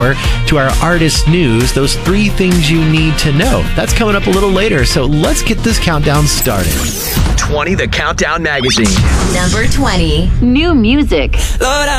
to our artist news, those 3 things you need to know. That's coming up a little later, so let's get this countdown started. 20 The Countdown Magazine. Number 20. New music. Lord,